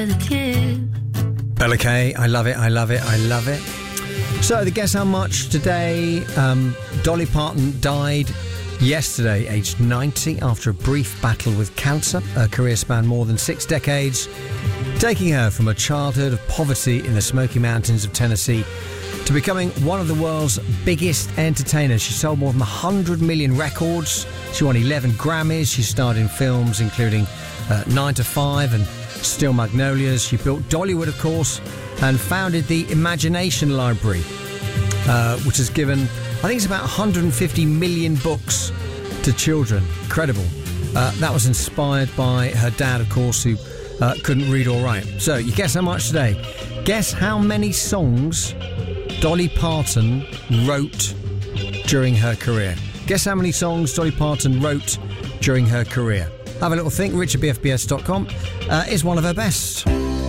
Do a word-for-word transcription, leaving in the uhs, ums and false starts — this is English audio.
Bella Kay, I love it, I love it, I love it. So, the Guess How Much today, um, Dolly Parton died yesterday, aged ninety, after a brief battle with cancer. Her career spanned more than six decades, taking her from a childhood of poverty in the Smoky Mountains of Tennessee to becoming one of the world's biggest entertainers. She sold more than one hundred million records. She won eleven Grammys. She starred in films including uh, nine to five and Steel Magnolias. She built Dollywood, of course, and founded the Imagination Library, uh, which has given, I think it's about one hundred fifty million books to children. Incredible. Uh, that was inspired by her dad, of course, who uh, couldn't read or write. So, you guess how much today? Guess how many songs Dolly Parton wrote during her career. Guess how many songs Dolly Parton wrote during her career. Have a little think. Richard B F B S dot com uh, is one of her best.